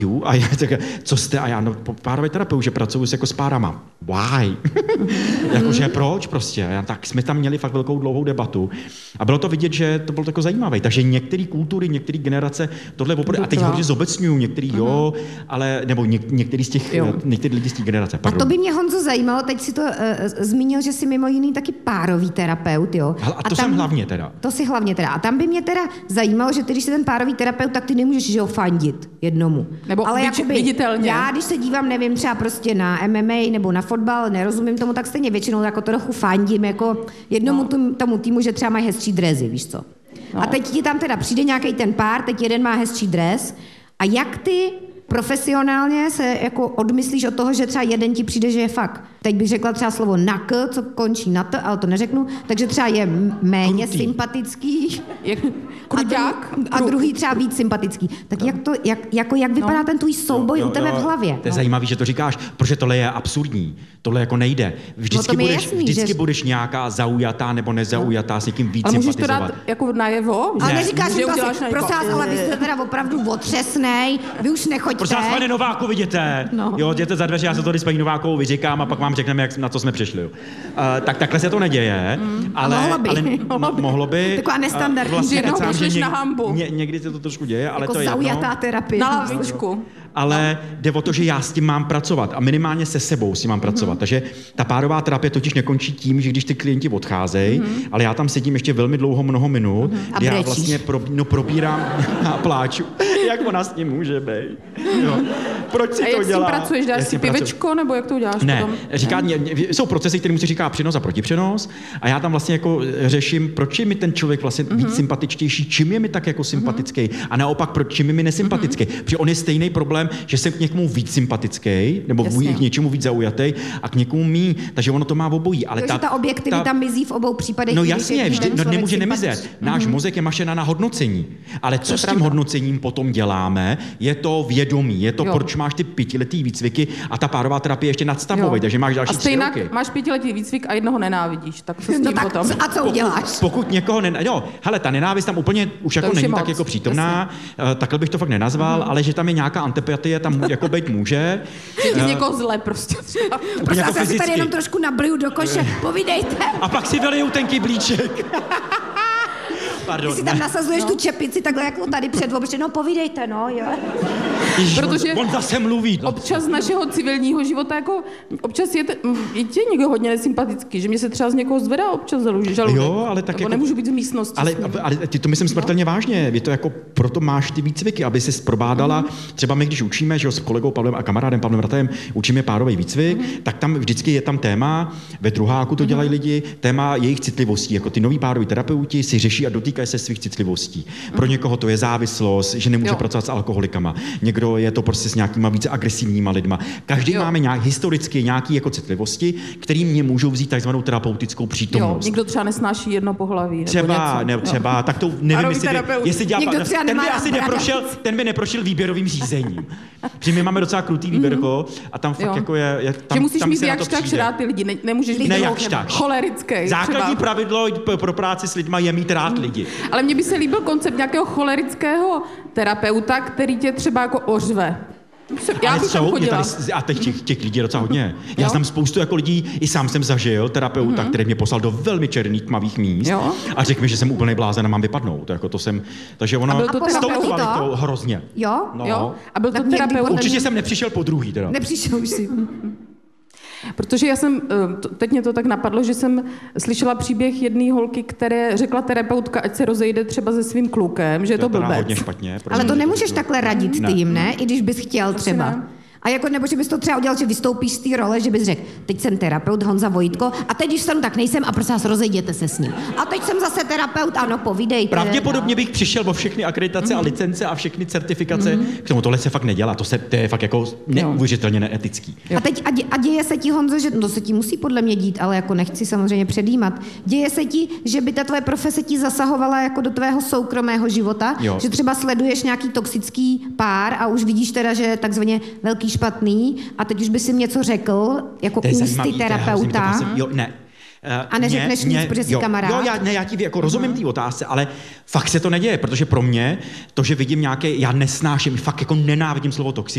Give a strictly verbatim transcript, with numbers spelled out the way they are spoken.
a já tak, co jste, a já, no párový terapeut, že pracuju jako s párama. Why? Jakože proč prostě? A já, tak jsme tam měli fakt velkou dlouhou debatu a bylo to vidět, že to bylo tako zajímavé. Takže některé kultury, některé generace, tohle opravdu, a teď hodně zobecňuju, některý jo, ale, nebo něk, některý z těch, některý lidi z té generace. Pardon. A to by mě, Honzo, zajímalo, teď si to uh, zmínil, že jsi mimo jiný taky párový terapeut, jo? A, a to a tam, jsem hlavně teda. To si hlavně teda. A tam by mě teda zajímalo, že ty, když jsi ten párový terapeut, tak ty nemůžeš, že ho fandit jednomu. Nebo ale vič, jakoby, viditelně. Já, když se dívám, nevím, třeba prostě na M M A nebo na fotbal, nerozumím tomu, tak stejně většinou jako trochu fandím jako jednomu no. tomu týmu, že třeba mají hezčí dresy, víš co. No. A teď ti tam teda přijde nějaký ten pár, teď jeden má hezčí dres a jak ty profesionálně se jako odmyslíš od toho, že třeba jeden ti přijde, že je fakt. Teď bych řekla třeba slovo na k, co končí na t, ale to neřeknu, takže třeba je méně Krutý. sympatický. Je kruťák? A, dru- a druhý třeba víc sympatický. Tak jak, to, jak, jako, jak vypadá no. ten tvůj souboj jo, jo, u tebe jo, v hlavě? To je no. zajímavý, že to říkáš, protože tohle je absurdní. Tohle jako nejde. Vždycky, no budeš, jasný, vždycky že... budeš nějaká zaujatá nebo nezaujatá, no. s někým víc ale sympatizovat. Ale můžeš to dát jako najevo? Ale ne, neříkáš, že to asi, prosím vás, ale vy jste teda opravdu otřesnej, vy už nechoďte. Prosím vás, pane Nováku, vidíte? No. Jo, jděte za dveře, já se to s paní Novákovou vyříkám a pak vám řekneme, jak na to jsme přišli. Uh, tak takhle se to neděje, mm. ale, mohlo by. ale mo- mohlo by. Taková nestandardní. Uh, vlastně kecám, že něk, na hambu. Ně, někdy se to trošku děje, ale jako to je jedno. zaujatá terapie. Na lavičku. Ale jde o to, že já s tím mám pracovat a minimálně se sebou s tím mám pracovat. Mm-hmm. Takže ta párová terapie totiž nekončí tím, že když ty klienti odcházejí, mm-hmm. ale já tam sedím ještě velmi dlouho, mnoho minut, mm-hmm. kdy já vlastně pro, no, probírám a pláču. Jak ona s tím může být? Jo. Proč si a to jak dělá? A jak s tím pracuješ? Dáš si pivečko, pracuji? Nebo jak to uděláš ne, potom? Říká, ne, jsou procesy, kterým se říká přenos a protipřenos a já tam vlastně jako řeším, proč je mi ten člověk vlastně mm-hmm. víc sympatičtější, čím je mi tak jako sympatický mm-hmm. a naopak, proč čím je mi nesympatický. Mm-hmm. Protože on je stejný problém, že jsem k někomu víc sympatický, nebo k něčemu víc zaujatý a k někomu míň, takže ono to má obojí. Ale to, ta, že ta objektivita ta, mizí v obou případech. No jasně, vždy, no, nemůže nemizet. Náš mm-hmm. mozek je mašena na hodnocení. Ale co s tím pravda. hodnocením potom děláme, je to vědomí, je to, jo. proč máš ty pětiletý výcviky a ta párová terapie ještě nadstavová, takže máš další tři roky. Máš pětiletý výcvik a jednoho nenávidíš, tak co s tím no, tak, potom? A co uděláš? Pokud, pokud někoho nenávidíš, jo, hele, ta nenávist tam úplně už jako není tak jako přítomná, uh, takhle bych to fakt nenazval, mm. ale že tam je nějaká antipatie, tam jako být může. Je uh, někoho zle prostě. Prostě jako já si tady jenom trošku nabliju do koše, povídejte. A pak si vyliju ten kyblíček. Pardon, Ty si tam nasazuješ no. tu čepici takhle jako tady před občas, no povídejte, no, jo. Ježiš, protože on, on zase mluví. No. Občas z našeho civilního života jako, občas je, te, je tě někdo hodně nesympatický, že mě se třeba z někoho zvedá občas žaludek. Jo, ale tak jako, jako... nemůžu být v místnosti. Ale, ale ty to myslím smrtelně no. vážně, je to jako, proto máš ty výcviky, aby si probádala, mm. třeba my když učíme, že jo, s kolegou Pavlem a kamarádem Pavlem Ratajem učíme párový výcvik, mm. tak tam vždycky je tam téma, ve druháku to dělají mm. lidi, téma jejich citlivostí, jako ty noví pároví terapeuti si řeší a dotýkají se svých citlivostí. Pro někoho to je závislost, že nemůže jo. pracovat s alkoholikama. Někdo je to prostě s nějakýma více agresivníma lidma. Každý jo. máme nějak historicky nějaký jako citlivosti, kterým mě můžou vzít takzvanou terapeutickou přítomnost. Jo, někdo třeba nesnáší jedno pohlaví. Třeba, nebo ne, třeba, tak to nevím, jestli, jestli dělá, ten by asi brada. neprošel, ten by neprošel výběrovým řízením. Protože my máme docela krutý výběrko a tam fakt jo. jako je, je tam, že musíš tam mít jakž tak rád ty lidi, ne, nemůžeš být ne, cholerický. Základní pravidlo pro práci s lidma je mít rád lidi. Ale mně by se líbil koncept nějakého cholerického terapeuta, který tě třeba jako ořve. Já bych tam chodila. Tady, a teď těch, těch lidí je docela hodně. Já znám spoustu jako lidí, i sám jsem zažil terapeuta, mm-hmm. který mě poslal do velmi černých tmavých míst jo. a řekl mi, že jsem úplnej blázen a mám vypadnout. To jako to jsem, takže ono a byl to s tou kvalitou hrozně. Jo? No. jo? A byl to terapeut? Určitě jsem nepřišel po druhý. Teda. Nepřišel už si. Protože já jsem, teď mě to tak napadlo, že jsem slyšela příběh jedné holky, které řekla terapeutka, ať se rozejde třeba se svým klukem, že je to, to blbec. Hodně špatně. Ale to nemůžeš takhle radit ty jim, ne? I když bys chtěl třeba. Ne. A jako, nebo že bys to třeba udělal, že vystoupíš z té role, že bys řekl, teď jsem terapeut Honza Vojtko a teď, když jsem tak nejsem a prosím vás, rozejděte se s ním. A teď jsem zase terapeut, ano, povídejte. Pravděpodobně bych přišel o všechny akreditace mm-hmm. a licence a všechny certifikace. Mm-hmm. K tomu tohle se fakt nedělá, to, se, to je fakt jako neuvěřitelně neetický. Jo. A teď a, dě, a děje se ti, Honzo, že to se ti musí podle mě dít, ale jako nechci samozřejmě předjímat. Děje se ti, že by ta tvoje profese ti zasahovala jako do tvého soukromého života, jo. Že třeba sleduješ nějaký toxický pár a už vidíš teda, že je takzvaně velký špatný a teď už by si něco řekl jako ústy terapeuta. Jo, ne. A neřekneš nic, protože jsi jo, kamarád? Jo, já, ne, já ti jako rozumím té otázce, ale fakt se to neděje, protože pro mě to, že vidím nějaké, já nesnáším, fakt jako nenávidím slovo toxický,